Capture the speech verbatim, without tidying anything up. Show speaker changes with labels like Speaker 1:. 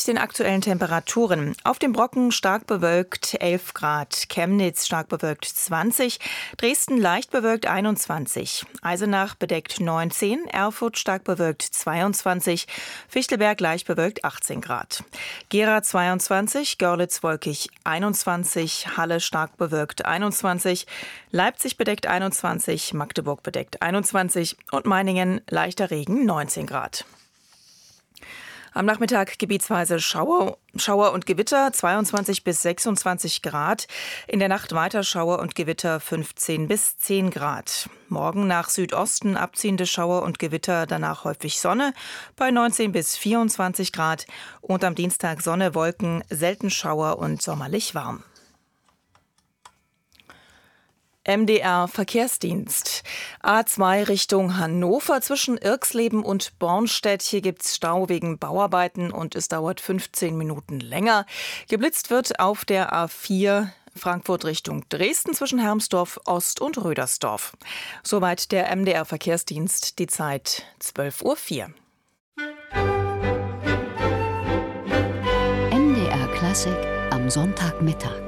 Speaker 1: den aktuellen Temperaturen. Auf dem Brocken stark bewölkt elf Grad, Chemnitz stark bewölkt zwanzig, Dresden leicht bewölkt einundzwanzig, Eisenach bedeckt neunzehn, Erfurt stark bewölkt zweiundzwanzig, Fichtelberg leicht bewölkt achtzehn Grad. Gera zweiundzwanzig, Görlitz wolkig einundzwanzig, Halle stark bewölkt einundzwanzig, Leipzig bedeckt einundzwanzig, Magdeburg bedeckt einundzwanzig und Meiningen leichter Regen neunzehn Grad. Am Nachmittag gebietsweise Schauer, Schauer und Gewitter, zweiundzwanzig bis sechsundzwanzig Grad. In der Nacht weiter Schauer und Gewitter, fünfzehn bis zehn Grad. Morgen nach Südosten abziehende Schauer und Gewitter, danach häufig Sonne bei neunzehn bis vierundzwanzig Grad. Und am Dienstag Sonne, Wolken, selten Schauer und sommerlich warm. M D R Verkehrsdienst. A zwei Richtung Hannover zwischen Irxleben und Bornstedt. Hier gibt's Stau wegen Bauarbeiten und es dauert fünfzehn Minuten länger. Geblitzt wird auf der A vier Frankfurt Richtung Dresden zwischen Hermsdorf Ost und Rödersdorf. Soweit der M D R Verkehrsdienst. Die Zeit zwölf Uhr vier.
Speaker 2: M D R Klassik am Sonntagmittag.